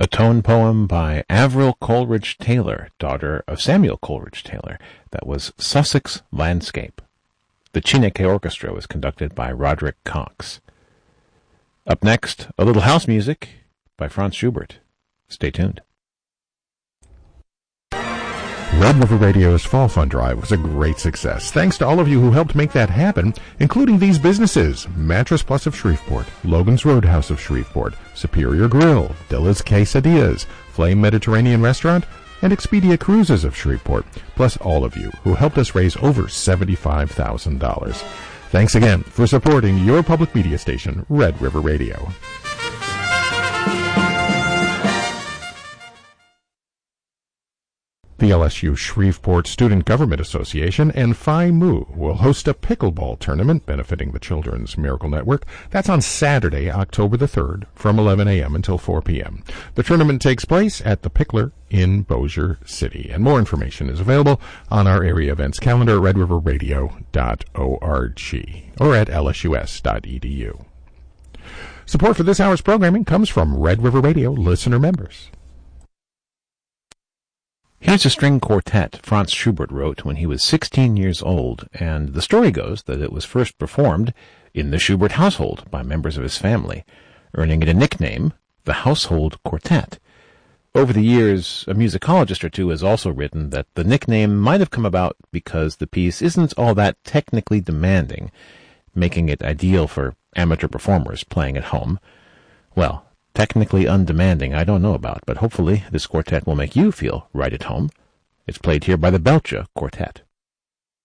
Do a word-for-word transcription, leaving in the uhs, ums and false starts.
a tone poem by Avril Coleridge Taylor, daughter of Samuel Coleridge Taylor. That was Sussex Landscape. The Chineke Orchestra was conducted by Roderick Cox. Up next, a little house music by Franz Schubert. Stay tuned. Red River Radio's Fall Fund Drive was a great success, thanks to all of you who helped make that happen, including these businesses: Mattress Plus of Shreveport, Logan's Roadhouse of Shreveport, Superior Grill, Dilla's Quesadillas, Flame Mediterranean Restaurant, and Expedia Cruises of Shreveport, plus all of you who helped us raise over seventy-five thousand dollars. Thanks again for supporting your public media station, Red River Radio. The L S U Shreveport Student Government Association and Phi Mu will host a pickleball tournament benefiting the Children's Miracle Network. That's on Saturday, October the third, from eleven a.m. until four p.m. The tournament takes place at the Pickler in Bossier City, and more information is available on our area events calendar at red river radio dot org or at l s u s dot e d u. Support for this hour's programming comes from Red River Radio listener members. Here's a string quartet Franz Schubert wrote when he was sixteen years old, and the story goes that it was first performed in the Schubert household by members of his family, earning it a nickname, the Household Quartet. Over the years, a musicologist or two has also written that the nickname might have come about because the piece isn't all that technically demanding, making it ideal for amateur performers playing at home. Well, technically undemanding, I don't know about, but hopefully this quartet will make you feel right at home. It's played here by the Belcha Quartet.